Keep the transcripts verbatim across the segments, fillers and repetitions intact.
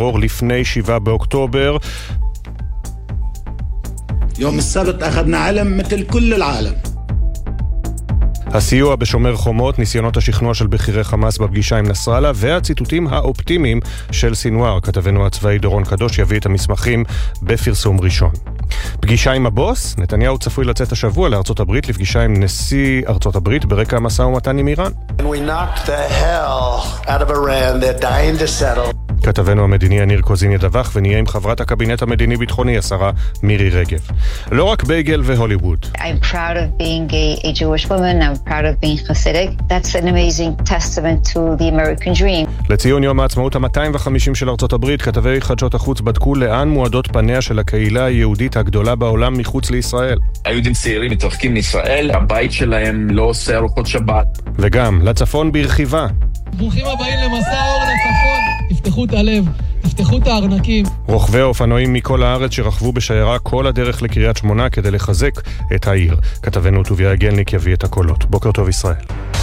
טרור לפני שבעה באוקטובר. יום السبت أخذنا علم مثل كل العالم. הסיוע בשומר חומות, ניסיונות השכנוע של בכירי חמאס בפגישה עם נסראללה והציטוטים האופטימיים של סינואר. כתבנו הצבאי דורון קדוש יביא את המסמכים בפרסום ראשון. פגישה עם הבוס, נתניהו צפוי לצאת השבוע לארצות הברית לפגישה עם נשיא ארצות הברית ברקע המשא ומתן עם איראן. And we knocked the hell out of Iran. They're dying to settle. כתבנו המדיני יניר קוזין ידווח ונהיה עם חברת הקבינט המדיני-ביטחוני, השרה מירי רגב. לא רק בייגל והוליווד. I'm proud of being a, a Jewish woman. I'm proud of being Hasidic. That's an amazing testament to the American dream. לציון יום העצמאות ה-מאתיים וחמישים של ארצות הברית, כתבי חדשות החוץ בדקו לאן מועדות פניה של הקהילה היהודית הגדולה בעולם מחוץ לישראל. היהודים צעירים מתרחקים לישראל, הבית שלהם לא עושה ארוחות שבת. וגם לצפון ברכיבה. ברוכים הבאים למסע אור לצפון. תפתחו את הלב, תפתחו את הארנקים. רוכבי האופנועים מכל הארץ שרכבו בשיירה כל הדרך לקריית שמונה כדי לחזק את העיר. כתבנו טוביה גלניק יביא את הקולות. בוקר טוב ישראל.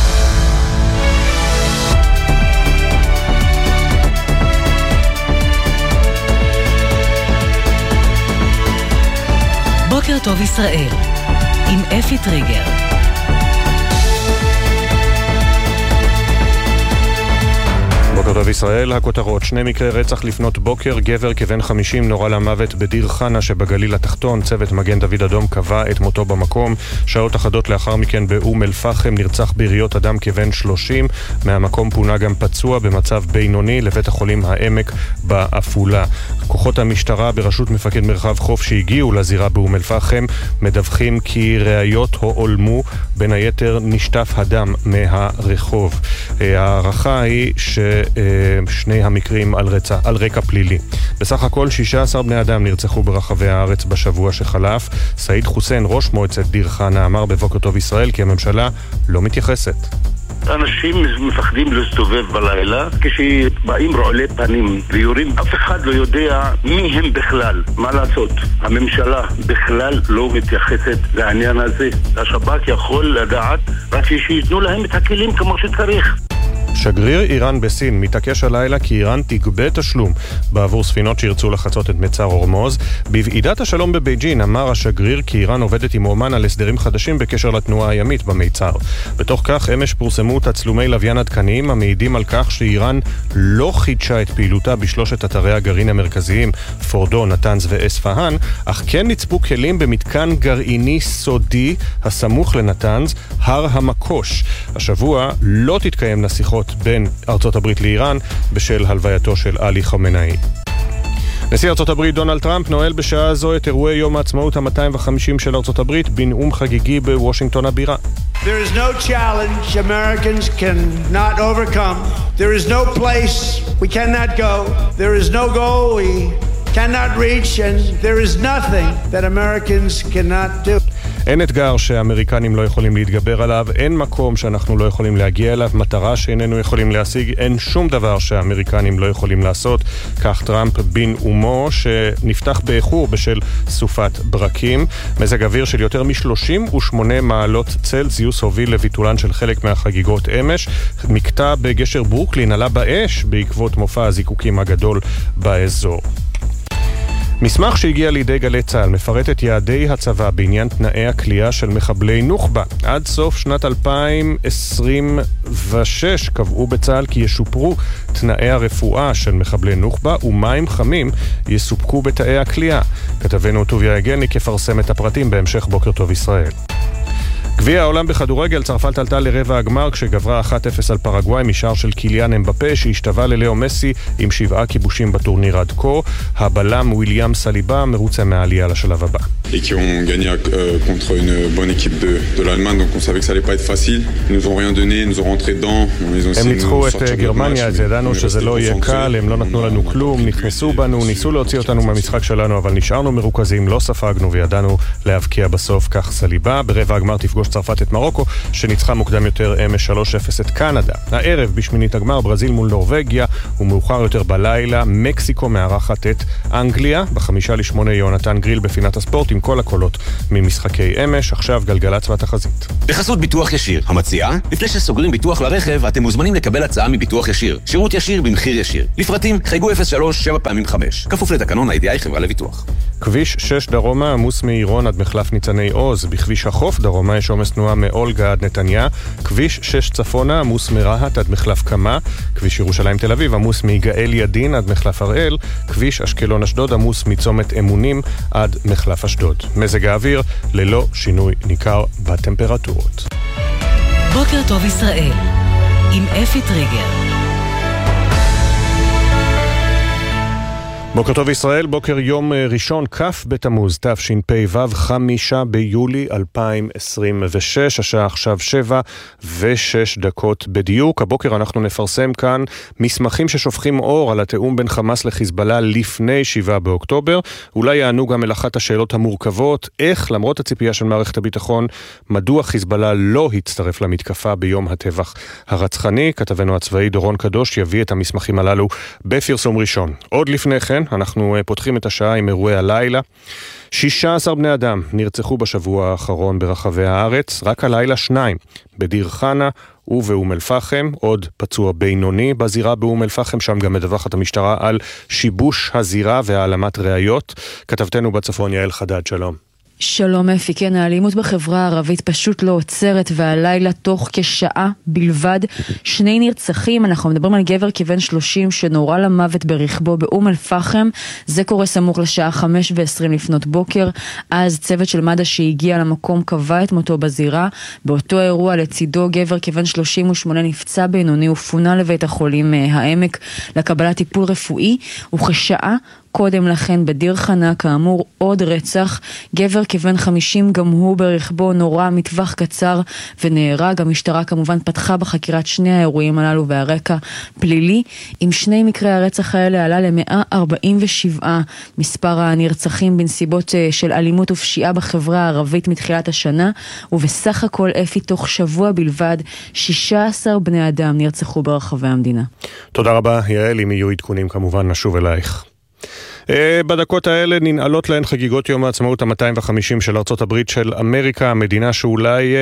בוקר טוב ישראל עם אפי טריגר. בוקר טוב ישראל, הכותרות: שני מקרי רצח לפנות בוקר, גבר כבן חמישים נורה למוות בדיר חנה שבגליל התחתון. צוות מגן דוד אדום קבע את מותו במקום. שעות אחדות לאחר מכן באום אל פחם נרצח ביריות אדם כבן שלושים. מהמקום פונה גם פצוע במצב בינוני לבית החולים העמק בעפולה. כוחות המשטרה בראשות מפקד מרחב חוף שהגיעו לזירה באום אל פחם מדווחים כי ראיות הועלמו, בין היתר נשטף הדם מהרחוב. הערכה היא ש שני המקרים על רצח, על רקע פלילי. בסך הכל שישה עשר בני אדם נרצחו ברחבי הארץ בשבוע שחלף. סעיד חוסיין, ראש מועצת דיר חנה, אמר בבוקר טוב ישראל כי הממשלה לא מתייחסת. אנשים מפחדים להסתובב בלילה כשבאים רעולי פנים ויורים. אף אחד לא יודע מי הם בכלל. מה לעשות? הממשלה בכלל לא מתייחסת לעניין הזה. השב"כ יכול לדעת רק שיתנו להם את הכלים כמו שצריך. שגריר איראן בסין מתעקש הלילה כי איראן תגבה תשלום בעבור ספינות שירצו לחצות את מצר הורמוז. בוועידת השלום בבייג'ין אמר השגריר כי איראן עובדת עם אומן על הסדרים חדשים בקשר לתנועה הימית במיצר. בתוך כך אמש פורסמו תצלומי לוויין עדכניים המעידים על כך שאיראן לא חידשה את פעילותה בשלושת אתרי הגרעין המרכזיים פורדו, נתנז ואספהאן, אך כן נצפו כלים במתקן גרעיני סודי הסמוך לנתנז, הר המקוש. השבוע לא תתקיים נסיכות בין ארצות הברית לאיראן בשל הלווייתו של עלי חמינאי. נשיא ארצות הברית דונלד טראמפ נועל בשעה זו את אירועי יום העצמאות ה-מאתיים וחמישים של ארצות הברית בנאום חגיגי בוושינגטון הבירה. There is no challenge Americans cannot overcome. There is no place we cannot go. There is no goal we cannot reach, and there is nothing that Americans cannot do. אין אתגר שהאמריקנים לא יכולים להתגבר עליו, אין מקום שאנחנו לא יכולים להגיע אליו, מטרה שאיננו יכולים להשיג, אין שום דבר שהאמריקנים לא יכולים לעשות. כך טראמפ בנאומו שנפתח באיחור בשל סופת ברקים. מזג אוויר של יותר מ-שלושים ושמונה מעלות צלזיוס הוביל לביטולן של חלק מהחגיגות אמש. מקטע בגשר ברוקלין עלה באש בעקבות מופע הזיקוקים הגדול באזור. מסמך שהגיע לידי גלי צה"ל מפרט את יעדי הצבא בעניין תנאי הכלייה של מחבלי נוח'בה. עד סוף שנת אלפיים עשרים ושש קבעו בצה"ל כי ישופרו תנאי הרפואה של מחבלי נוח'בה ומים חמים יסופקו בתאי הכלייה. כתבנו טוביה גלניק יפרסם את הפרטים בהמשך בוקר טוב ישראל. גביע העולם בכדורגל, צרפת עלתה לרבע הגמר כשגברה אחת אפס על פרגוואי משער של קיליאן אמבפה שהשתווה ללאו מסי עם שבעה כיבושים בטורניר עד כה. הבלם וויליאם סליבה מרוצה מהעלייה לשלב הבא. Et qui ont gagné euh, contre une bonne équipe de, de l'Allemagne, donc on savait que ça allait pas être facile. Ils nous ont rien donné, ils nous ont rentré dedans. Ils ont הם ניצחו את גרמניה, אז ידענו שזה לא יהיה קל, הם לא נתנו לנו כלום, נכנסו בנו, ניסו להוציא אותנו מהמשחק שלנו, אבל נשארנו מרוכזים, לא ספגנו וידענו להבקיע בסוף. כך סליבה. ברבע הגמר תפגוש תפגוש צרפת את מרוקו, שניצחה מוקדם יותר אמש שלוש אפס את קנדה. הערב בשמינית הגמר ברזיל מול נורווגיה, ומאוחר יותר בלילה מקסיקו מארחת את אנגליה. בחמישה לשמונה יונתן גריל בפינת הספורט עם כל הקולות ממשחקי אמש. עכשיו גלגלצ והתחזית. בחסות ביטוח ישיר, המציעה, לפני שסוגרים ביטוח לרכב, אתם מוזמנים לקבל הצעה מביטוח ישיר. שירות ישיר במחיר ישיר. לפרטים, חייגו אפס שלוש שבע פעמים חמש. כפוף לתקנון ה-איי די איי חברה לביטוח. כביש שש דרומה עמוס מעירון עד מחלף ניצני עוז. בכביש החוף דרומה יש עומס תנועה מאולגה עד נתניה. כביש שש צפונה עמוס מרהט עד מחלף קמה. כביש ירושלים תל אביב עמוס מיגאל ידין עד מחלף הראל. כביש אשקלון אשדוד עמוס מצומת אמונים עד מחלף אשדוד. מזג האוויר ללא שינוי ניכר בטמפרטורות. בוקר טוב ישראל עם אפי טריגר. בוקר טוב ישראל, בוקר יום ראשון כף בתמוז תשפ"ו, חמישה ביולי אלפיים עשרים ושש, השעה עכשיו שבע ושש דקות בדיוק. הבוקר אנחנו נפרסם כאן מסמכים ששופכים אור על התאום בין חמאס לחיזבאללה לפני שבעה באוקטובר. אולי יענו גם אל אחת השאלות המורכבות, איך למרות הציפייה של מערכת הביטחון, מדוע חיזבאללה לא הצטרף למתקפה ביום הטבח הרצחני. כתבנו הצבאי דורון קדוש יביא את המסמכים הללו בפרסום ראשון. עוד לפני כן אנחנו פותחים את השעה עם אירועי הלילה. שישה עשר בני אדם נרצחו בשבוע האחרון ברחבי הארץ, רק הלילה שניים בדיר חנה ובאום אל-פחם, עוד פצוע בינוני בזירה באום אל-פחם, שם גם מדווחת המשטרה על שיבוש הזירה והעלמת ראיות. כתבתנו בצפון יעל חדד, שלום. שלום אפי, כן, האלימות בחברה הערבית פשוט לא עוצרת, והלילה תוך כשעה בלבד שני נרצחים. אנחנו מדברים על גבר כבן שלושים שנורא למוות ברכבו באום אל-פחם. זה קורה סמוך לשעה חמש ועשרים לפנות בוקר. אז צוות של מד"א שהגיע למקום קבע את מותו בזירה. באותו אירוע לצידו גבר כבן שלושים ושמונה נפצע בינוני ופונה לבית החולים העמק לקבלת טיפול רפואי, וכשעה קודם לכן בדיר חנה כאמור עוד רצח. גבר כבן חמישים גם הוא ברכבו נורא מטווח קצר ונהרג. המשטרה כמובן פתחה בחקירת שני האירועים הללו והרקע פלילי. עם שני מקרי הרצח האלה עלה ל-מאה ארבעים ושבע מספר הנרצחים בנסיבות של אלימות ופשיעה בחברה הערבית מתחילת השנה, ובסך הכל אפי תוך שבוע בלבד שישה עשר בני אדם נרצחו ברחבי המדינה. תודה רבה יעל, אם יהיו עדכונים כמובן נשוב אלייך. בדקות האלה ננעלות להן חגיגות יום העצמאות ה-מאתיים וחמישים של ארצות הברית של אמריקה, המדינה שאולי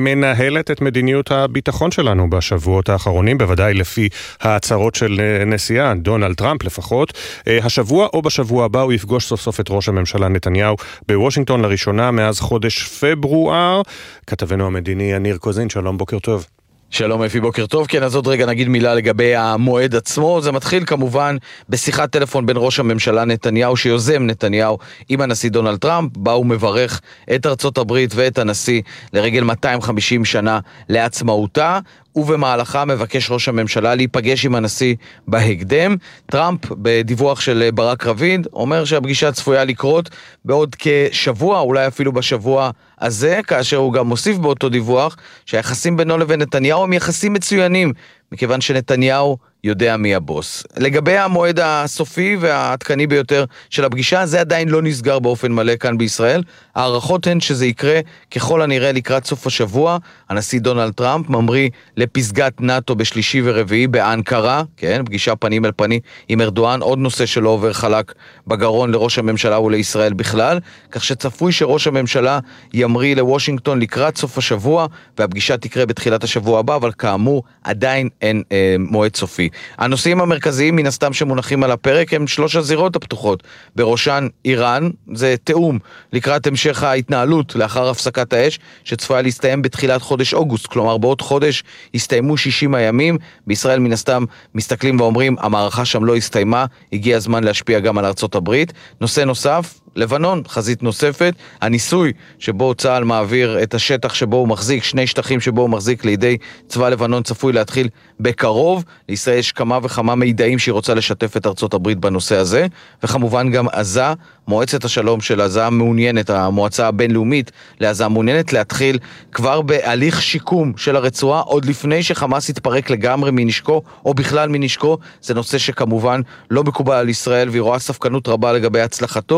מנהלת את מדיניות הביטחון שלנו בשבועות האחרונים, בוודאי לפי ההצהרות של נשיאה דונלד טראמפ לפחות. השבוע או בשבוע הבא הוא יפגוש סוף סוף את ראש הממשלה נתניהו בוושינגטון לראשונה מאז חודש פברואר. כתבנו המדיני יניר קוזין, שלום, בוקר טוב. שלום אפי, בוקר טוב. כן, אז עוד רגע נגיד מילה לגבי המועד עצמו. זה מתחיל כמובן בשיחת טלפון בין ראש הממשלה נתניהו, שיוזם נתניהו, עם הנשיא דונלד טראמפ, בה הוא מברך את ארצות הברית ואת הנשיא לרגל מאתיים וחמישים שנה לעצמאותה, ובמהלכה מבקש ראש הממשלה להיפגש עם הנשיא בהקדם. טראמפ בדיווח של ברק רביד אומר שהפגישה צפויה לקרות בעוד כשבוע, אולי אפילו בשבוע הזה, כאשר הוא גם מוסיף באותו דיווח שהיחסים בינו לבין נתניהו הם יחסים מצוינים, מכיוון שנתניהו יודע מי הבוס. לגבי המועד הסופי והעדכני ביותר של הפגישה, זה עדיין לא נסגר באופן מלא כאן בישראל. הערכות הן שזה יקרה ככל הנראה לקראת סוף השבוע. הנשיא דונלד טראמפ ממריא לפסגת נאטו בשלישי ורביעי באנקרה, כן, פגישה פנים אל פנים עם ארדואן, עוד נושא שלא עובר חלק בגרון לראש הממשלה ולישראל בכלל, כך שצפוי שראש הממשלה ימריא לוושינגטון לקראת סוף השבוע, והפגישה תקרה בתחילת השבוע הבא, אבל כאמור עדיין אין אה, מועד סופי. הנושאים המרכזיים מן הסתם שמונחים על הפרק הם שלוש הזירות הפתוחות, בראשן איראן, זה תאום לקראת המשך ההתנהלות לאחר הפסקת האש שצפויה להסתיים בתחילת חודש אוגוסט, כלומר בעוד חודש הסתיימו שישים הימים. בישראל מן הסתם מסתכלים ואומרים המערכה שם לא הסתיימה, הגיע הזמן להשפיע גם על ארצות הברית. נושא נוסף, לבנון, חזית נוספת, הניסוי שבו צה"ל מעביר את השטח שבו הוא מחזיק, שני שטחים שבו הוא מחזיק לידי צבא לבנון, צפוי להתחיל בקרוב. לישראל יש כמה וכמה מידעים שהיא רוצה לשתף את ארצות הברית בנושא הזה, וכמובן גם עזה, מועצת השלום של עזה מעוניינת, המועצה הבינלאומית לעזה מעוניינת להתחיל כבר בהליך שיקום של הרצועה, עוד לפני שחמאס יתפרק לגמרי מנשקו, או בכלל מנשקו. זה נושא שכמובן לא מקובל על ישראל, והיא רואה ספקנות רבה לגבי הצלחתו,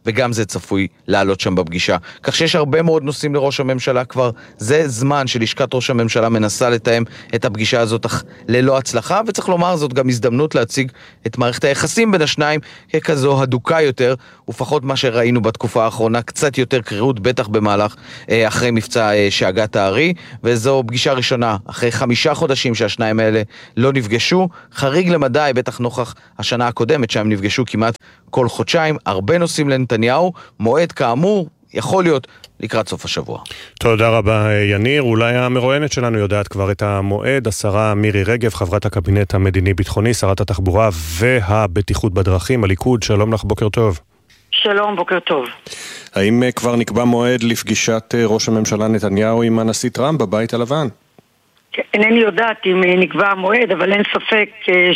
וגם זה צפוי לעלות שם בפגישה. כך שיש הרבה מאוד נושאים לראש הממשלה כבר. זה זמן שלשכת ראש הממשלה מנסה לתאם את הפגישה הזאת, אך ללא הצלחה, וצריך לומר זאת גם הזדמנות להציג את מערכת היחסים בין השניים ככזו הדוקה יותר, ופחות מה שראינו בתקופה האחרונה, קצת יותר קרירות, בטח במהלך אחרי מבצע שאגת הארי, וזו פגישה ראשונה אחרי חמישה חודשים שהשניים האלה לא נפגשו, חריג למדי, בטח נוכח השנה הקודמת שהם נפגשו כמעט כל חודשיים, הרבה נושאים לנתניהו, מועד כאמור, יכול להיות לקראת סוף השבוע. תודה רבה יניר, אולי המרואיינת שלנו יודעת כבר את המועד, השרה מירי רגב, חברת הקבינט המדיני-ביטחוני, שרת התחבורה והבטיחות בדרכים, הליכוד, שלום לך, בוקר טוב. שלום, בוקר טוב. האם כבר נקבע מועד לפגישת ראש הממשלה נתניהו עם הנשיא טראמפ בבית הלבן? אינני יודעת אם נקבע המועד, אבל אין ספק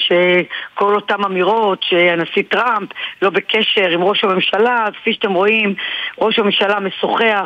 שכל אותם אמירות שהנשיא טראמפ לא בקשר עם ראש הממשלה, כפי שאתם רואים, ראש הממשלה משוחח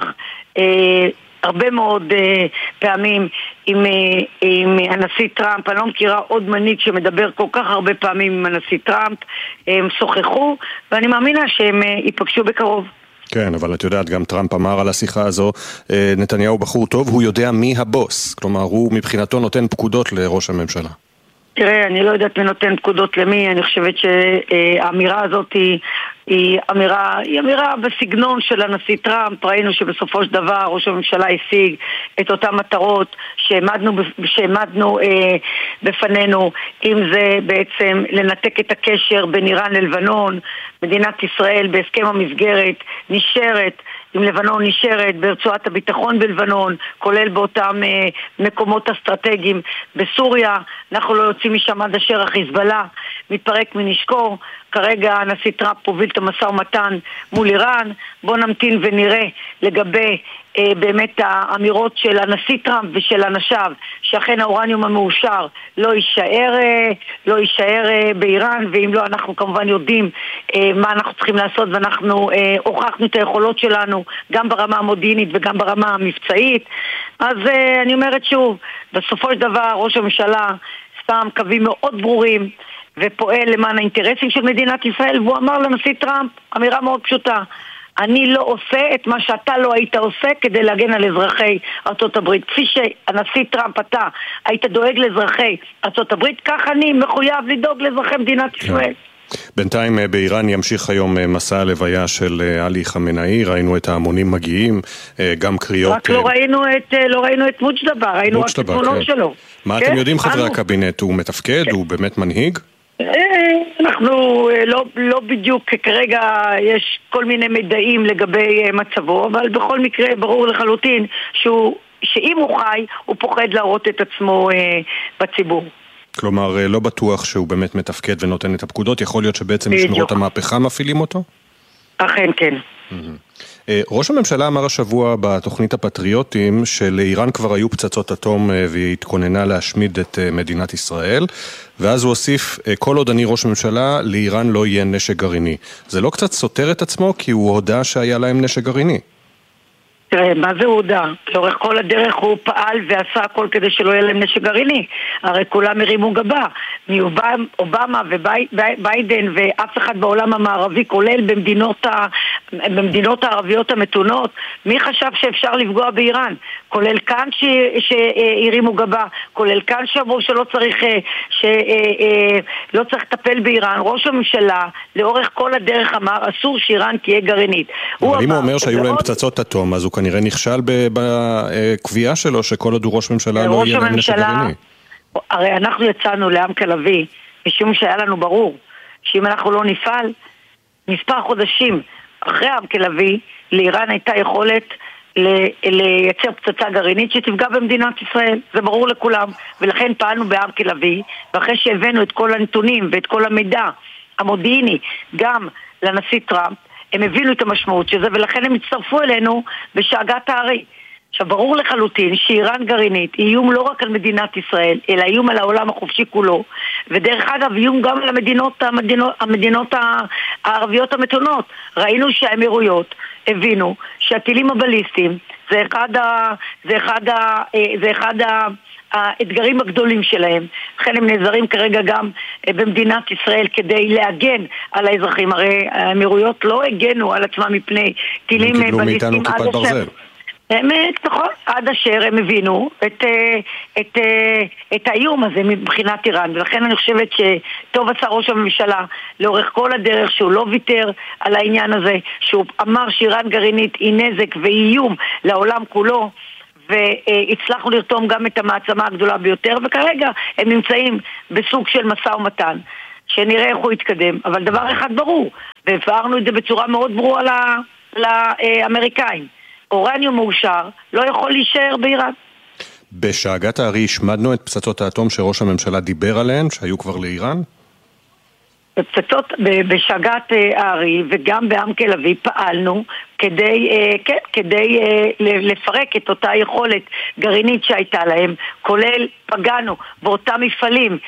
אה, הרבה מאוד אה, פעמים עם, אה, עם הנשיא טראמפ. אני לא מכירה עוד מנהיג שמדבר כל כך הרבה פעמים עם הנשיא טראמפ. הם שוחחו, ואני מאמינה שהם אה, ייפגשו בקרוב. כן, אבל את יודעת, גם טראמפ אמר על השיחה הזו, נתניהו בחור טוב, הוא יודע מי הבוס. כלומר, הוא מבחינתו נותן פקודות לראש הממשלה. תראה, אני לא יודעת מי נותן פקודות למי, אני חושבת שהאמירה הזאת היא, היא, אמירה, היא אמירה בסגנון של הנשיא טראמפ. ראינו שבסופו של דבר ראש הממשלה השיג את אותן מטרות שהעמדנו, שהעמדנו אה, בפנינו, אם זה בעצם לנתק את הקשר בין איראן ללבנון. מדינת ישראל בהסכם המסגרת נשארת, עם לבנון נשארת ברצועת הביטחון בלבנון, כולל באותם אה, מקומות אסטרטגיים בסוריה. אנחנו לא יוצאים משם עד אשר החיזבאללה מתפרק מנשקו. כרגע הנשיא טראמפ הוביל את המשא ומתן מול איראן. בוא נמתין ונראה לגבי אה, באמת האמירות של הנשיא טראמפ ושל אנשיו, שאכן האורניום המאושר לא יישאר, אה, לא יישאר אה, באיראן, ואם לא, אנחנו כמובן יודעים אה, מה אנחנו צריכים לעשות, ואנחנו אה, הוכחנו את היכולות שלנו גם ברמה המודיעינית וגם ברמה המבצעית. אז אה, אני אומרת שוב, בסופו של דבר ראש הממשלה שם קווים מאוד ברורים ופועל למען האינטרסים של מדינת ישראל, והוא אמר לנשיא טראמפ אמירה מאוד פשוטה: אני לא עושה את מה שאתה לא היית עושה כדי להגן על אזרחי ארצות הברית. כפי שהנשיא טראמפ אתה היית דואג לאזרחי ארצות הברית, כך אני מחויב לדאוג לאזרחי מדינת ישראל. בינתיים באיראן ימשיך היום מסע הלוויה של עלי חמינאי, ראינו את ההמונים מגיעים, גם קריאות... רק לא ראינו את, לא ראינו את מוג'דבא, ראינו רק את תמונות שלו. מה אתם יודעים חברי הקבינט? הוא מתפקד? הוא באמת מנהיג? אנחנו לא, לא בדיוק, כרגע יש כל מיני מידעים לגבי מצבו, אבל בכל מקרה ברור לחלוטין שהוא, שאם הוא חי, הוא פוחד להראות את עצמו אה, בציבור. כלומר, לא בטוח שהוא באמת מתפקד ונותן את הפקודות, יכול להיות שבעצם משמרות המהפכה מפעילים אותו? אכן כן. ראש הממשלה אמר השבוע בתוכנית הפטריוטים שלאיראן כבר היו פצצות אטום והיא התכוננה להשמיד את מדינת ישראל, ואז הוא הוסיף, כל עוד אני ראש ממשלה, לאיראן לא יהיה נשק גרעיני. זה לא קצת סותר את עצמו כי הוא הודע שהיה להם נשק גרעיני? תראה, מה זה הודע? לאורך כל הדרך הוא פעל ועשה הכל כדי שלא יהיה להם נשק גרעיני. הרי כולם הרימו גבה, מאובמה וביידן ואף אחד בעולם המערבי, כולל במדינות, ה... במדינות הערביות המתונות. מי חשב שאפשר לפגוע באיראן? כולל כאן ש... שהרימו גבה, כולל כאן שאמרו שלא צריך, שלא צריך לטפל באיראן. ראש הממשלה לאורך כל הדרך אמר אסור שאיראן תהיה גרעינית. אבל אם הוא אומר שהיו להם פצצות אטום, אז הוא כנראה נכשל בקביעה שלו שכל עוד הוא ראש ממשלה לא יהיה להם נשק גרעיני. הרי אנחנו יצאנו לעמק הלוי משום שהיה לנו ברור שאם אנחנו לא נפעל, מספר חודשים אחרי עמק הלוי לאיראן הייתה יכולת לייצר פצצה גרעינית שתפגע במדינת ישראל. זה ברור לכולם, ולכן פעלנו בעמק הלוי, ואחרי שהבאנו את כל הנתונים ואת כל המידע המודיעיני גם לנשיא טראמפ, הם הבינו את המשמעות של זה, ולכן הם הצטרפו אלינו בשאגת הארי. עכשיו, ברור לחלוטין שאיראן גרעינית היא איום לא רק על מדינת ישראל, אלא איום על העולם החופשי כולו, ודרך אגב, איום גם על המדינות, המדינות, המדינות הערביות המתונות. ראינו שהאמירויות הבינו שהטילים הבליסטיים זה אחד ה... זה אחד ה... זה אחד ה... האתגרים הגדולים שלהם. לכן הם נעזרים כרגע גם במדינת ישראל כדי להגן על האזרחים. הרי האמירויות לא הגנו על עצמם מפני טילים בליסטיים עד אשר. באמת, נכון, עד אשר הם הבינו את, את, את האיום הזה מבחינת איראן. ולכן אני חושבת שטוב עשה ראש הממשלה לאורך כל הדרך שהוא לא ויתר על העניין הזה, שהוא אמר שאיראן גרעינית היא נזק ואיום לעולם כולו, והצלחנו לרתום גם את המעצמה הגדולה ביותר, וכרגע הם נמצאים בסוג של משא ומתן, שנראה איך הוא יתקדם. אבל דבר אחד ברור, והפערנו את זה בצורה מאוד ברורה לאמריקאים, אורניום מאושר לא יכול להישאר באיראן. בשאגת הארי השמדנו את פצצות האטום שראש הממשלה דיבר עליהן, שהיו כבר לאיראן? בפצצות, בשאגת הארי וגם בעם תל אביב פעלנו כדי, כן, כדי לפרק את אותה יכולת גרעינית שהייתה להם, כולל פגענו באותם מפעלים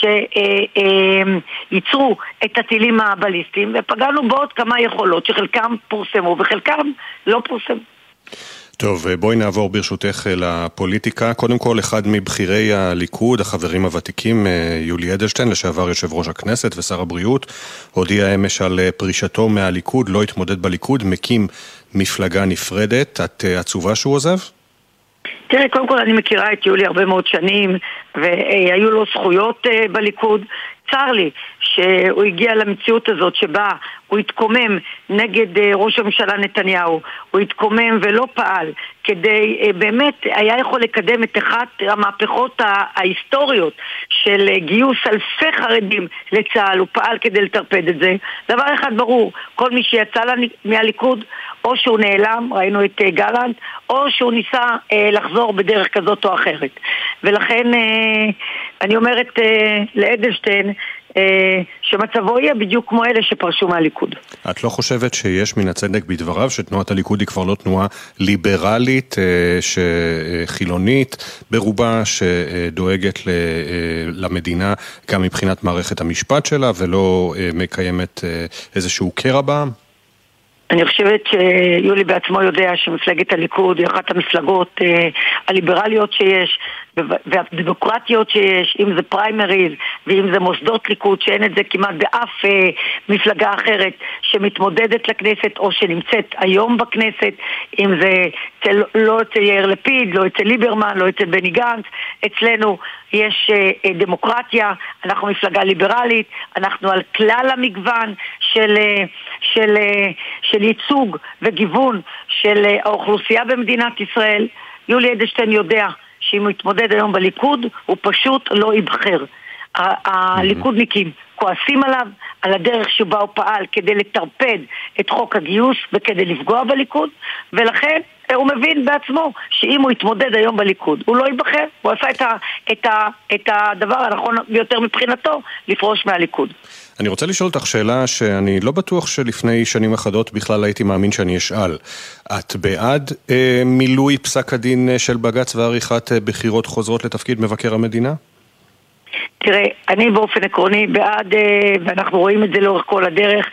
שייצרו את הטילים הבליסטיים, ופגענו בעוד כמה יכולות שחלקם פורסמו וחלקם לא פורסמו. טוב, בואי נעבור ברשותך לפוליטיקה. קודם כל, אחד מבחירי הליכוד, החברים הוותיקים, יולי אדלשטיין, לשעבר יושב ראש הכנסת ושר הבריאות, הודיע אמש על פרישתו מהליכוד, לא התמודד בליכוד, מקים מפלגה נפרדת. את עצובה שהוא עוזב? תראה, קודם כל אני מכירה את יולי הרבה מאוד שנים, והיו לו זכויות בליכוד. צר לי שהוא הגיע למציאות הזאת שבה הוא התקומם נגד ראש הממשלה נתניהו, הוא התקומם ולא פעל כדי, באמת היה יכול לקדם את אחת המהפכות ההיסטוריות של גיוס אלפי חרדים לצה"ל, הוא פעל כדי לטרפד את זה. דבר אחד ברור, כל מי שיצא מהליכוד או שהוא נעלם, ראינו את גלנט, או שהוא ניסה לחזור בדרך כזאת או אחרת. ולכן אני אומרת לאדלשטיין שמצבו יהיה בדיוק כמו אלה שפרשו מהליכוד. את לא חושבת שיש מן הצדק בדבריו שתנועת הליכוד היא כבר לא תנועה ליברלית, חילונית ברובה, שדואגת למדינה גם מבחינת מערכת המשפט שלה ולא מקיימת איזשהו קרע בעם? אני חושבת שיולי בעצמו יודע שמפלגת הליכוד היא אחת המפלגות הליברליות שיש והדמוקרטיות שיש, אם זה פריימריז ואם זה מוסדות ליכוד, שאין את זה כמעט באף מפלגה אחרת שמתמודדת לכנסת או שנמצאת היום בכנסת, אם זה אצל, לא אצל יאיר לפיד, לא אצל ליברמן, לא אצל בני גנץ. אצלנו יש דמוקרטיה, אנחנו מפלגה ליברלית, אנחנו על כלל המגוון של, של, של ייצוג וגיוון של האוכלוסייה במדינת ישראל. יולי אדלשטיין יודע שאם הוא יתמודד היום בליכוד, הוא פשוט לא יבחר. הליכודניקים כועסים עליו, על הדרך שבה הוא פעל כדי לטרפד את חוק הגיוס וכדי לפגוע בליכוד, ולכן הוא מבין בעצמו שאם הוא יתמודד היום בליכוד, הוא לא יבחר. הוא עשה את, ה, את, ה, את הדבר הנכון ביותר מבחינתו, לפרוש מהליכוד. אני רוצה לשאול אותך שאלה שאני לא בטוח שלפני שנים אחדות בכלל הייתי מאמין שאני אשאל. את בעד אה, מילוי פסק הדין של בג"ץ ועריכת אה, בחירות חוזרות לתפקיד מבקר המדינה? תראה, אני באופן עקרוני בעד, ואנחנו רואים את זה לאורך כל הדרך,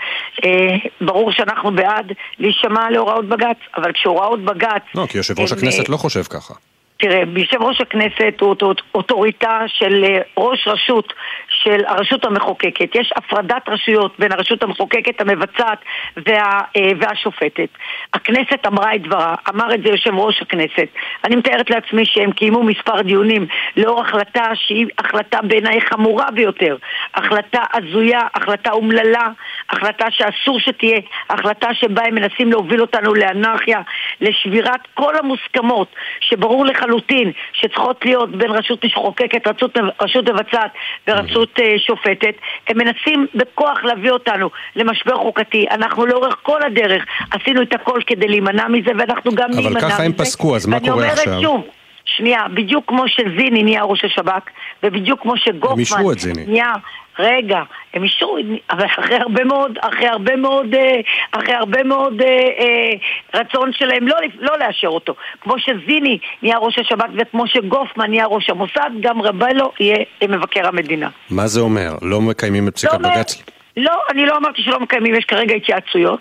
ברור שאנחנו בעד להישמע להוראות בג"ץ, אבל כשהוראות בג"ץ... לא, כי יושב ראש הכנסת לא חושב ככה. תראה, ביושב ראש הכנסת הוא אוטוריטה של ראש רשות, של הרשות המחוקקת. יש הפרדת רשויות בין הרשות המחוקקת, המבצעת וה, והשופטת. הכנסת אמרה את דברה, אמר את זה יושב ראש הכנסת. אני מתארת לעצמי שהם קיימו מספר דיונים לאור החלטה שהיא החלטה בעיניי חמורה ביותר. החלטה הזויה, החלטה אומללה, החלטה שאסור שתהיה, החלטה שבה הם מנסים להוביל אותנו לאנרכיה, לשבירת כל המוסכמות שברור לך לחלוטין שצריכות להיות בין רשות מחוקקת, רשות, רשות מבצעת ורשות uh, שופטת. הם מנסים בכוח להביא אותנו למשבר חוקתי. אנחנו לאורך כל הדרך עשינו את הכל כדי להימנע מזה, ואנחנו גם להימנע מזה. אבל ככה הם פסקו, אז מה קורה עכשיו? אני אומרת שוב, שנייה, בדיוק כמו שזיני נהיה ראש השב"כ, ובדיוק כמו שגופמן נהיה... רגע, הם אישרו, אבל אחרי הרבה מאוד, אחרי הרבה מאוד, אחרי הרבה מאוד אה, אה, רצון שלהם לא, לא לאשר אותו. כמו שזיני נהיה ראש השב"כ וכמו שגופמן נהיה ראש המוסד, גם רבלו יהיה מבקר המדינה. מה זה אומר? לא מקיימים את פסיקת בג"ץ? לא, אני לא אמרתי שלא מקיימים, יש כרגע התייעצויות.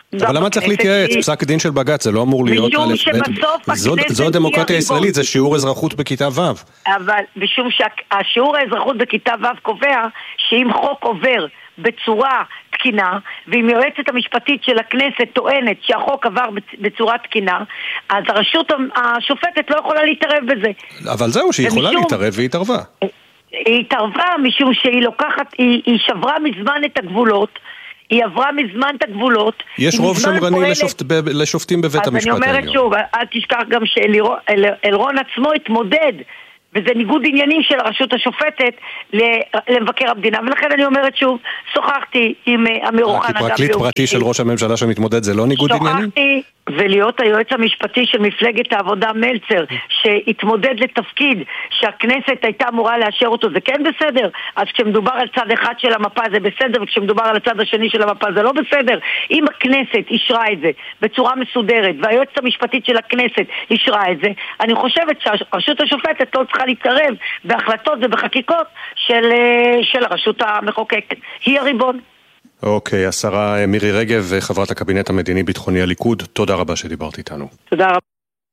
אבל למה צריך להתייעץ? פסק דין של בג"ץ, זה לא אמור להיות... משום שבסוף הכנסת... זו הדמוקרטיה הישראלית, זה שיעור אזרחות בכיתה ו'. אבל משום שהשיעור האזרחות בכיתה ו' קובע שאם חוק עובר בצורה תקינה, ואם יועצת המשפטית של הכנסת טוענת שהחוק עבר בצורה תקינה, אז הרשות השופטת לא יכולה להתערב בזה. אבל זהו, שהיא יכולה להתערב והיא התערבה. היא התערבה משום שהיא לוקחת, היא, היא שברה מזמן את הגבולות, היא עברה מזמן את הגבולות. יש רוב שמרני פועלת... לשופט, ב, לשופטים בבית המשפט העליון. אז אני אומרת שוב, אל תשכח גם שאלרון עצמו התמודד, וזה ניגוד עניינים של הרשות השופטת למבקר המדינה, ולכן אני אומרת שוב, שוחחתי עם אמיר אוחנה. כי פרקליט פרטי של ראש הממשלה שמתמודד זה לא ניגוד עניינים? שוחחתי ולהיות היועץ המשפטי של מפלגת העבודה מלצר, שהתמודד לתפקיד שהכנסת הייתה אמורה לאשר אותו, זה כן בסדר. אז כשמדובר על צד אחד של המפה זה בסדר, וכשמדובר על הצד השני של המפה זה לא בסדר. אם הכנסת אישרה את זה בצורה מסודרת, והיועצת המשפטית של הכנסת אישרה את זה, אני חושבת שהרשות השופטת לא צריכה להתערב בהחלטות ובחקיקות של, של הרשות המחוקקת. היא הריבון. אוקיי, השרה מירי רגב וחברת הקבינט המדיני-ביטחוני הליכוד, תודה רבה שדיברת איתנו. תודה רבה.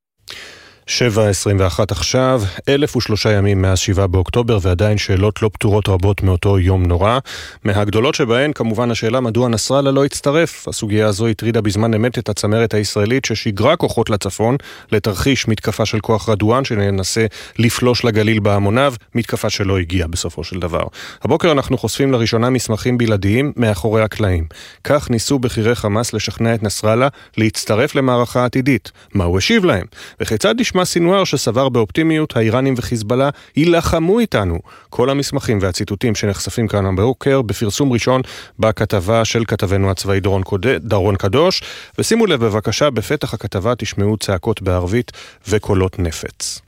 שבע עשרים ואחת עכשיו, אלף ושלושה ימים מאז שבעה באוקטובר, ועדיין שאלות לא פתורות רבות מאותו יום נורא. מהגדולות שבהן, כמובן השאלה מדוע נסראללה לא הצטרף. הסוגיה הזו הטרידה בזמן אמת את הצמרת הישראלית ששיגרה כוחות לצפון, לתרחיש מתקפה של כוח רדואן שננסה לפלוש לגליל בהמוניו, מתקפה שלא הגיעה בסופו של דבר. הבוקר אנחנו חושפים לראשונה מסמכים בלעדיים מאחורי הקלעים. כך ניסו בחירי חמאס לשכנע את נסראללה להצטרף למערכה עתידית. מה הוא השיב להם? וכיצד נשמע סינואר שסבר באופטימיות, האיראנים וחיזבאללה יילחמו איתנו. כל המסמכים והציטוטים שנחשפים כאן הבוקר בפרסום ראשון בכתבה של כתבנו הצבאי דורון, דורון קדוש. ושימו לב בבקשה, בפתח הכתבה תשמעו צעקות בערבית וקולות נפץ.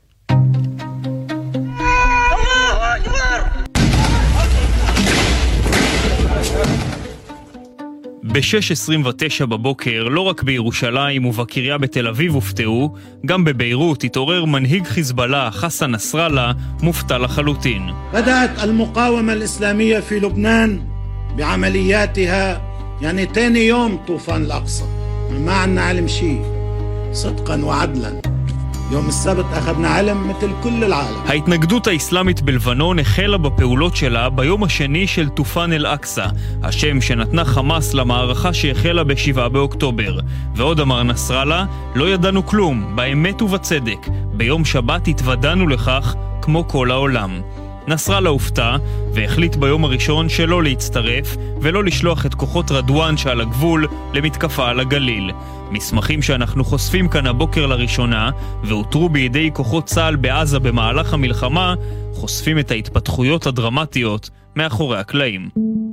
ב-שש עשרים ותשע בבוקר, לא רק בירושלים ובקריה בתל אביב הופתעו, גם בביירות התעורר מנהיג חיזבאללה, חסן נסראללה, מופתע לחלוטין. بدأت المقاومة الإسلامية في لبنان بعملياتها يعني تاني يوم طوفان الأقصى ما عنا علم شيء صدقا وعدلا יום السبت أخذنا علم مثل كل العالم. ההתנגדות האסלאמית בלבנון החלה בפעולות שלה ביום השני של טופן אל-אקסא, השם שנתנה חמאס למערכה שהחלה בשבעה באוקטובר. ועוד אמר נסראללה, לא ידענו כלום, באמת ובצדק. ביום שבת התוודענו לכך כמו כל העולם. נסראללה הופתע והחליט ביום הראשון שלא להצטרף ולא לשלוח את כוחות רדואן שעל הגבול למתקפה על הגליל. מסמכים שאנחנו חושפים כאן הבוקר לראשונה והותרו בידי כוחות צה"ל בעזה במהלך המלחמה, חושפים את ההתפתחויות הדרמטיות מאחורי הקלעים.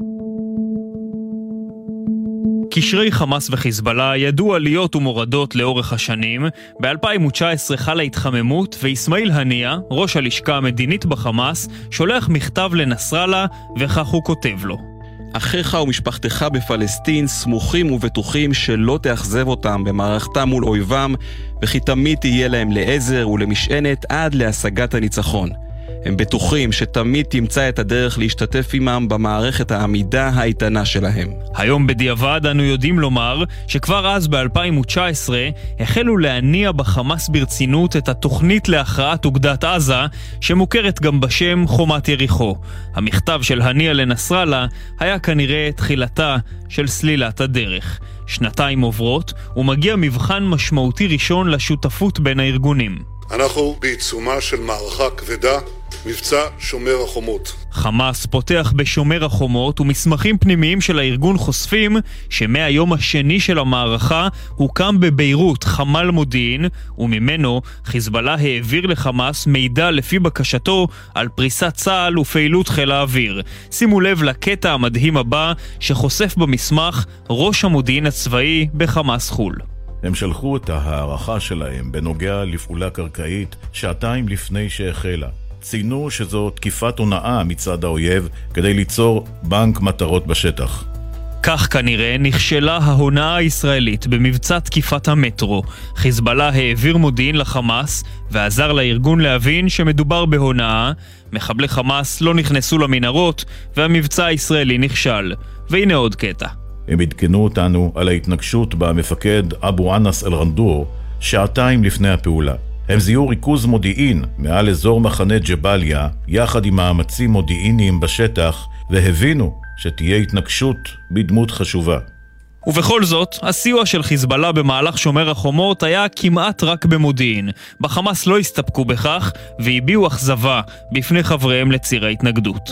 קשרי חמאס וחיזבאללה ידעו עליות ומורדות לאורך השנים. ב-אלפיים תשע עשרה חלה התחממות, ואסמאעיל הנייה, ראש הלשכה המדינית בחמאס, שולח מכתב לנסראללה, וכך הוא כותב לו: אחיך ומשפחתך בפלסטין סמוכים ובטוחים שלא תאכזב אותם במערכתם מול אויבם, וכי תמיד תהיה להם לעזר ולמשענת עד להשגת הניצחון. הם בטוחים שתמיד תמצא את הדרך להשתתף עמם במערכת העמידה האיתנה שלהם. היום בדיעבד אנו יודעים לומר שכבר אז ב-אלפיים תשע עשרה החלו להניע בחמאס ברצינות את התוכנית להכרעת אוגדת עזה, שמוכרת גם בשם חומת יריחו. המכתב של הנייה לנסראללה היה כנראה תחילתה של סלילת הדרך. שנתיים עוברות ומגיע מבחן משמעותי ראשון לשותפות בין הארגונים. אנחנו בעיצומה של מערכה כבדה, מבצע שומר החומות. חמאס פותח בשומר החומות, ומסמכים פנימיים של הארגון חושפים שמהיום השני של המערכה הוקם בביירות חמ"ל מודיעין, וממנו חיזבאללה העביר לחמאס מידע לפי בקשתו על פריסת צה"ל ופעילות חיל האוויר. שימו לב לקטע המדהים הבא שחושף במסמך ראש המודיעין הצבאי בחמאס חול. הם שלחו את ההערכה שלהם בנוגע לפעולה קרקעית שעתיים לפני שהחלה. ציינו שזו תקיפת הונאה מצד האויב כדי ליצור בנק מטרות בשטח. כך כנראה נכשלה ההונאה הישראלית במבצע תקיפת המטרו. חיזבאללה העביר מודיעין לחמאס ועזר לארגון להבין שמדובר בהונאה. מחבלי חמאס לא נכנסו למנהרות והמבצע הישראלי נכשל. והנה עוד קטע. הם עדכנו אותנו על ההתנגשות במפקד אבו אנס אל-רנדור שעתיים לפני הפעולה. הם זיהו ריכוז מודיעין מעל אזור מחנה ג'בליה יחד עם מאמצים מודיעיניים בשטח והבינו שתהיה התנגשות בדמות חשובה. ובכל זאת, הסיוע של חיזבאללה במהלך שומר החומות היה כמעט רק במודיעין. בחמאס לא הסתפקו בכך והביעו אכזבה בפני חבריהם לציר ההתנגדות.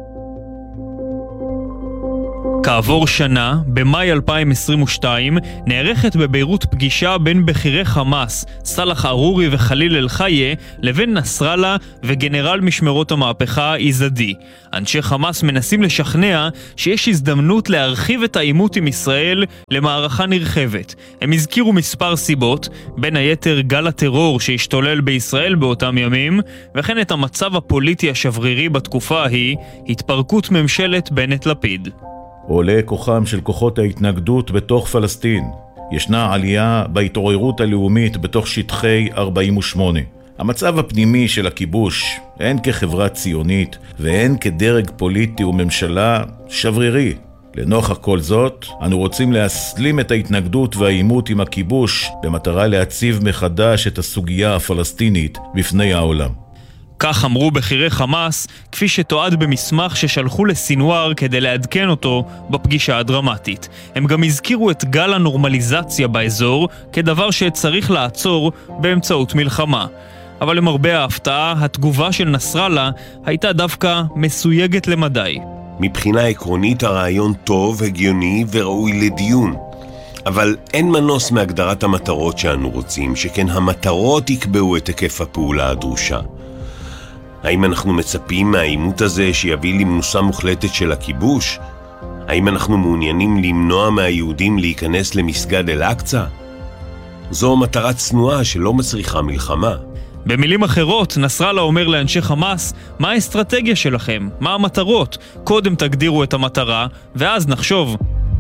כעבור שנה, במאי אלפיים עשרים ושתיים, נערכת בביירות פגישה בין בכירי חמאס, סלח ארורי וחליל אל-חיה, לבין נסראללה וגנרל משמרות המהפכה איזדי. אנשי חמאס מנסים לשכנע שיש הזדמנות להרחיב את העימות עם ישראל למערכה נרחבת. הם הזכירו מספר סיבות, בין היתר גל הטרור שהשתולל בישראל באותם ימים, וכן את המצב הפוליטי השברירי בתקופה ההיא, התפרקות ממשלת בנט-לפיד. עולה כוחם של כוחות ההתנגדות בתוך פלסטין. ישנה עלייה בהתעוררות הלאומית בתוך שטחי ארבעים ושמונה. המצב הפנימי של הכיבוש, הן כחברה ציונית והן כדרג פוליטי וממשלה שברירי. לנוכח כל זאת, אנו רוצים להסלים את ההתנגדות והעימות עם הכיבוש במטרה להציב מחדש את הסוגיה הפלסטינית בפני העולם. כך אמרו בכירי חמאס, כפי שתועד במסמך ששלחו לסינואר כדי לעדכן אותו בפגישה הדרמטית. הם גם הזכירו את גל הנורמליזציה באזור כדבר שצריך לעצור באמצעות מלחמה. אבל למרבה ההפתעה, התגובה של נסראללה הייתה דווקא מסויגת למדי. מבחינה עקרונית הרעיון טוב, הגיוני וראוי לדיון. אבל אין מנוס מהגדרת המטרות שאנו רוצים, שכן המטרות יקבעו את היקף הפעולה הדרושה. האם אנחנו מצפים מהעימות הזה שיביא למנוסה מוחלטת של הכיבוש? האם אנחנו מעוניינים למנוע מהיהודים להיכנס למסגד אל-אקצה? זו מטרה צנועה שלא מצריכה מלחמה. במילים אחרות, נסראללה אומר לאנשי חמאס, מה האסטרטגיה שלכם? מה המטרות? קודם תגדירו את המטרה, ואז נחשוב.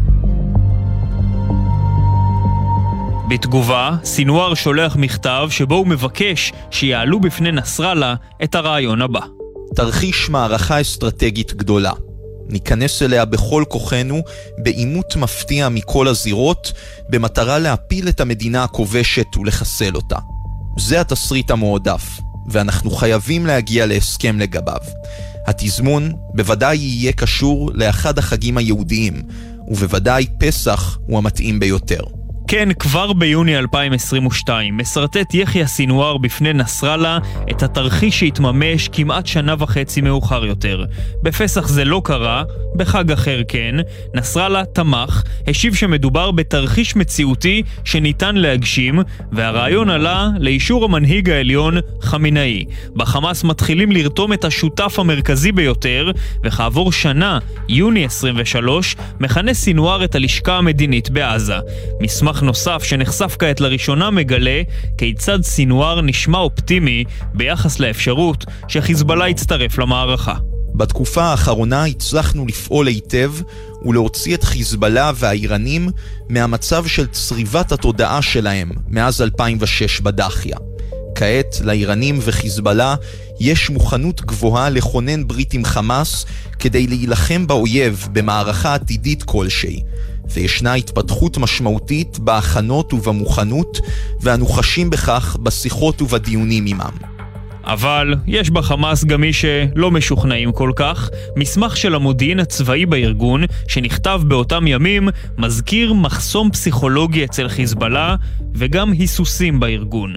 בתגובה, סינואר שולח מכתב שבו הוא מבקש שיעלו בפני נסראללה את הרעיון הבא. תרחיש מערכה אסטרטגית גדולה. ניכנס אליה בכל כוחנו, בעימות מפתיע מכל הזירות, במטרה להפיל את המדינה הכובשת ולחסל אותה. זה התסריט המועדף, ואנחנו חייבים להגיע להסכם לגביו. התזמון בוודאי יהיה קשור לאחד החגים היהודיים, ובוודאי פסח הוא המתאים ביותר. כן, כבר ביוני אלפיים עשרים ושתיים מסרטט יחיא סינואר בפני נסראללה את התרחיש שהתממש כמעט שנה וחצי מאוחר יותר. בפסח זה לא קרה, בחג אחר כן. נסראללה תמך, השיב שמדובר בתרחיש מציאותי שניתן להגשים, והרעיון עלה לאישור המנהיג העליון חמינאי. בחמאס מתחילים לרתום את השותף המרכזי ביותר, וכעבור שנה, יוני עשרים ושלוש, מכנס סינואר את הלשכה המדינית בעזה. מסמך נוסף שנחשף כעת לראשונה מגלה כיצד סינואר נשמע אופטימי ביחס לאפשרות שחיזבאללה יצטרף למערכה. בתקופה האחרונה הצלחנו לפעול היטב ולהוציא את חיזבאללה והאיראנים מהמצב של צריבת התודעה שלהם מאז אלפיים ושש בדחיה. כעת לאיראנים וחיזבאללה יש מוכנות גבוהה לכונן ברית עם חמאס כדי להילחם באויב במערכה עתידית כלשהי. וישנה התפתחות משמעותית בהכנות ובמוכנות, ואנו חשים בכך בשיחות ובדיונים עמם. אבל יש בחמאס גם מי שלא משוכנעים כל כך. מסמך של המודיעין הצבאי בארגון, שנכתב באותם ימים, מזכיר מחסום פסיכולוגי אצל חיזבאללה, וגם היסוסים בארגון.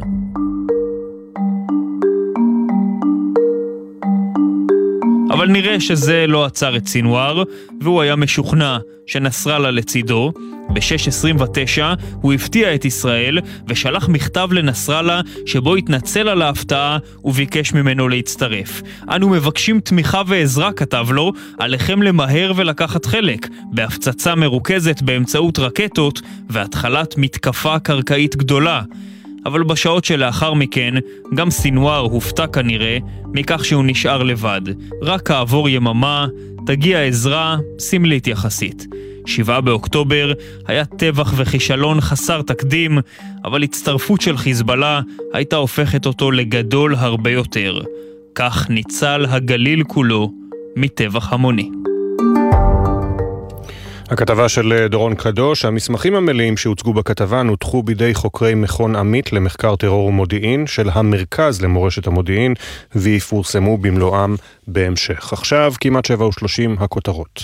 אבל נראה שזה לא עצר את סינואר, והוא היה משוכנע שנסראללה לצידו. ב-שש עשרים ותשע הוא הפתיע את ישראל ושלח מכתב לנסראללה שבו התנצל על ההפתעה וביקש ממנו להצטרף. אנו מבקשים תמיכה ועזרה, כתב לו, עליכם למהר ולקחת חלק בהפצצה מרוכזת באמצעות רקטות והתחלת מתקפה קרקעית גדולה. אבל בשעות שלאחר מכן, גם סינואר הופתע כנראה מכך שהוא נשאר לבד. רק כעבור יממה תגיע עזרה סמלית יחסית. שבעה באוקטובר היה טבח וכישלון חסר תקדים, אבל הצטרפות של חיזבאללה הייתה הופכת אותו לגדול הרבה יותר. כך ניצל הגליל כולו מטבח המוני. הכתבה של דורון קדוש, המסמכים המלאים שהוצגו בכתבה נותחו בידי חוקרי מכון עמית למחקר טרור ומודיעין של המרכז למורשת המודיעין ויפורסמו במלואם בהמשך. עכשיו כמעט שבע ושלושים הכותרות.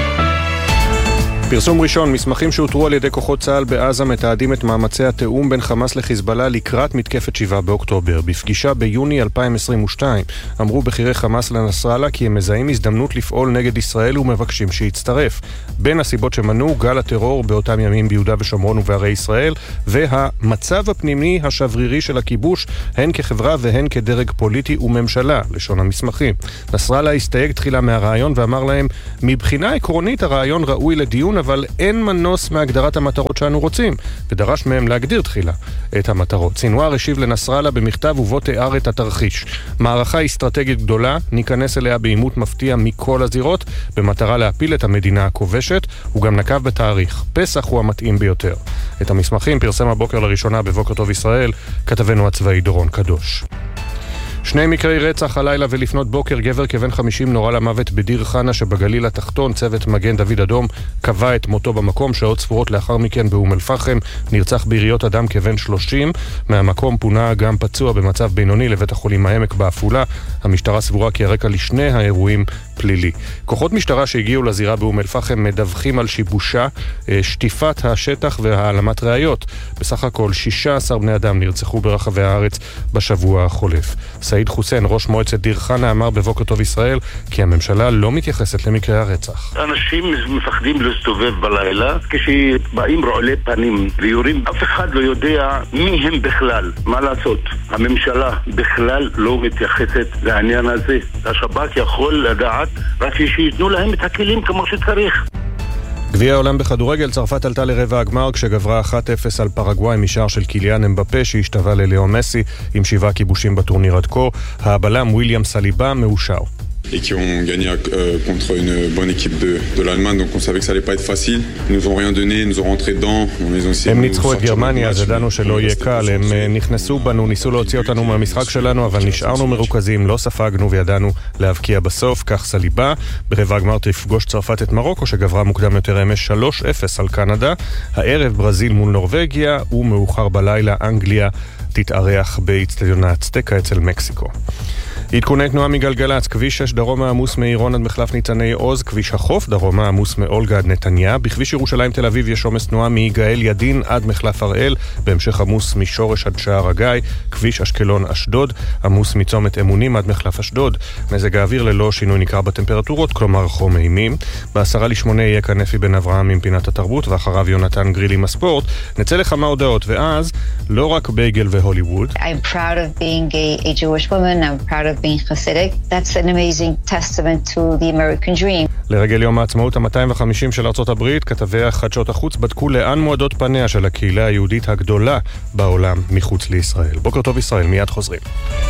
פרסום ראשון, מסמכים שהותרו על ידי כוחות צה"ל בעזה מתעדים את מאמצי התאום בין חמאס לחיזבאללה לקראת מתקפת שבעה באוקטובר. בפגישה ביוני אלפיים עשרים ושתיים אמרו בכירי חמאס לנסראללה כי הם מזהים הזדמנות לפעול נגד ישראל ומבקשים שיצטרף. בין הסיבות שמנעו גל הטרור באותם ימים ביהודה ושומרון ובערי ישראל והמצב הפנימי השברירי של הכיבוש הן כחברה והן כדרג פוליטי וממשלה, לשון המסמכים. נסראללה הסתייג תחילה מהרעיון ואמר להם, מבחינה עקרונית הרעיון ראוי לדיון, אבל אין מנוס מהגדרת המטרות שאנו רוצים, ודרש מהם להגדיר תחילה את המטרות. סינואר השיב לנסראללה במכתב ובו תיאר את התרחיש. מערכה אסטרטגית גדולה, ניכנס אליה בעימות מפתיע מכל הזירות, במטרה להפיל את המדינה הכובשת, הוא גם נקב בתאריך. פסח הוא המתאים ביותר. את המסמכים פרסם הבוקר לראשונה בבוקר טוב ישראל, כתבנו הצבאי דורון קדוש. שני מקרי רצח הלילה ולפנות בוקר, גבר כבן חמישים נורא למוות בדיר חנה שבגליל התחתון. צוות מגן דוד אדום קבע את מותו במקום. שעות ספורות לאחר מכן באום אל-פחם נרצח ביריות אדם כבן שלושים. מהמקום פונה גם פצוע במצב בינוני לבית החולים העמק בעפולה. המשטרה סבורה כי הרקע לשני האירועים פלילי. כוחות משטרה שהגיעו לזירה באום אל-פחם מדווחים על שיבושה, שטיפת השטח והעלמת ראיות. בסך הכל שישה עשר בני אדם נרצחו ברחבי הארץ בשבוע החולף. סעיד חוסיין, ראש מועצת דיר חנה, אמר בבוקר טוב ישראל כי הממשלה לא מתייחסת למקרי הרצח. אנשים מפחדים להסתובב בלילה כשבאים רעולי פנים ויורים. אף אחד לא יודע מי הם בכלל. מה לעשות? הממשלה בכלל לא מתייחסת לעניין הזה. השב"כ יכול לדעת רק שיתנו להם את הכלים כמו שצריך. גביע העולם בכדורגל, צרפת עלתה לרבע הגמר כשגברה אחת אפס על פרגוואי משער של קיליאן אמבפה שהשתווה ללאו מסי עם שבעה כיבושים בטורניר עד כה. הבלם וויליאם סליבה מאושר. et qui ont gagné euh, contre une bonne équipe de, de l'Allemagne, donc on savait que ça allait pas être facile. Ils nous ont rien donné, ils nous ont rentré dedans, on les a essayé. הם ניצחו את גרמניה, אז ידענו שלא יהיה קל, הם נכנסו בנו, ניסו להוציא אותנו מהמשחק שלנו, אבל נשארנו מרוכזים, לא ספגנו וידענו להבקיע בסוף, כך סליבה. ברבע הגמר תפגוש צרפת את מרוקו, שגברה מוקדם יותר אמש שלוש אפס על קנדה. הערב ברזיל מול נורווגיה, ומאוחר בלילה אנגליה תתארח באצטדיון האצטקה אצל מקסיקו. עדכוני תנועה מגלגלץ, כביש שש דרומה עמוס מעירון עד מחלף ניצני עוז, כביש החוף דרומה עמוס מאולגה עד נתניה, בכביש ירושלים תל אביב יש עומס תנועה מיגאל ידין עד מחלף הראל, בהמשך עמוס משורש עד שער הגיא, כביש אשקלון אשדוד עמוס מצומת אמונים עד מחלף אשדוד. מזג האוויר ללא שינוי ניכר בטמפרטורות, כלומר חום אימים. בעשרה לשמונה יהיה כאן אפי בן אברהם עם פינת התרבות, ואחריו יונתן גריל עם הספורט. נצא לכמה הודעות, ואז לא רק בייגל והוליווד. I'm proud of being a, a Jewish woman. I'm proud of being Hasidic. That's an amazing testament to the American dream. לרגל יום העצמאות ה-מאתיים וחמישים של ארצות הברית, כתבי חדשות החוץ בדקו לאן מועדות פניה של הקהילה היהודית הגדולה בעולם מחוץ לישראל. בוקר טוב ישראל, מיד חוזרים.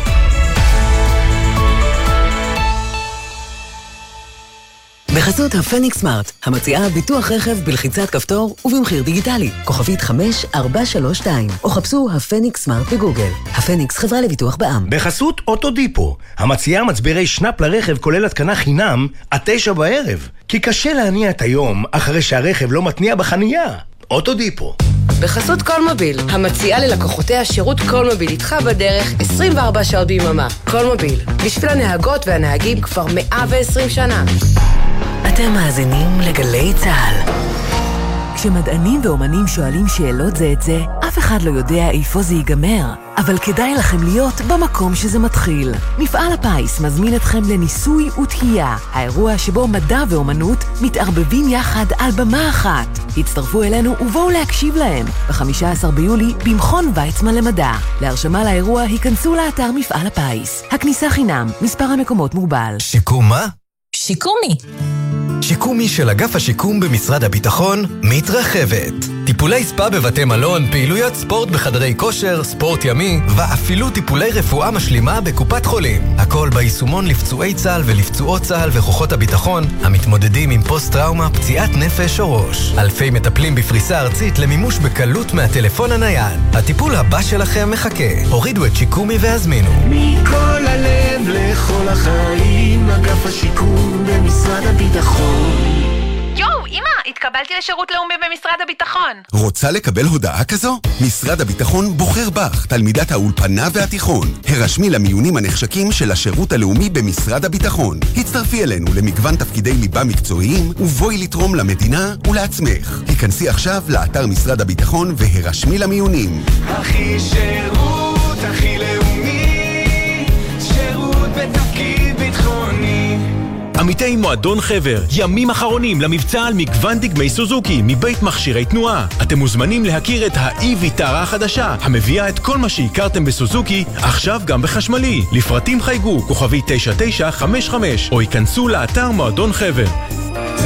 בחסות הפניקס סמארט, המציעה ביטוח רכב בלחיצת כפתור ובמחיר דיגיטלי, כוכבית חמש ארבע שלוש שתיים, או חפשו הפניקס סמארט בגוגל. הפניקס חברה לביטוח בע"מ. בחסות אוטודיפו, המציעה מצברי שנאפ לרכב כולל התקנה חינם עד תשע בערב, כי קשה להניע את היום אחרי שהרכב לא מתניע בחנייה. אוטודיפו. בחסות קולמוביל, המציעה ללקוחותיה שירות קולמוביל איתך בדרך עשרים וארבע שעות ביממה. קולמוביל, בשביל הנהגות והנהגים כבר מאה ועשרים שנה. אתם מאזינים לגלי צה"ל. כשמדענים ואומנים שואלים שאלות זה את זה, אף אחד לא יודע איפה זה ייגמר. אבל כדאי לכם להיות במקום שזה מתחיל. מפעל הפיס מזמין אתכם לניסוי ותהייה, האירוע שבו מדע ואומנות מתערבבים יחד על במה אחת. הצטרפו אלינו ובואו להקשיב להם. ב-חמישה עשר ביולי במכון ויצמן למדע. להרשמה לאירוע היכנסו לאתר מפעל הפיס. הכניסה חינם, מספר המקומות מוגבל. שיקום מה? שיקומי. שיקומי של אגף השיקום במשרד הביטחון מתרחבת. טיפולי ספה בבתי מלון, פעילויות ספורט בחדרי כושר, ספורט ימי, ואפילו טיפולי רפואה משלימה בקופת חולים. הכל ביישומון לפצועי צה"ל ולפצועות צה"ל וכוחות הביטחון המתמודדים עם פוסט-טראומה, פציעת נפש או ראש. אלפי מטפלים בפריסה ארצית למימוש בקלות מהטלפון הנייד. הטיפול הבא שלכם מחכה. הורידו את שיקומי והזמינו. מכל הלב לכל החיים, אגף השיקום במשרד הביטחון. יואו, אמא, התקבלתי לשירות לאומי במשרד הביטחון. רוצה לקבל הודעה כזו? משרד הביטחון בוחר בך, תלמידת האולפנה והתיכון. הרשמי למיונים הנחשקים של השירות הלאומי במשרד הביטחון. הצטרפי אלינו למגוון תפקידי ליבה מקצועיים, ובואי לתרום למדינה ולעצמך. היכנסי עכשיו לאתר משרד הביטחון והרשמי למיונים. הכי שירות, הכי לאומי, שירות בתפקיד ביטחוני. עמיתי מועדון חבר, ימים אחרונים למבצע על מגוון דגמי סוזוקי מבית מכשירי תנועה. אתם מוזמנים להכיר את ה-e-ויטרה החדשה, המביאה את כל מה שהכרתם בסוזוקי, עכשיו גם בחשמלי. לפרטים חייגו, כוכבי תשע תשע חמש חמש, או ייכנסו לאתר מועדון חבר.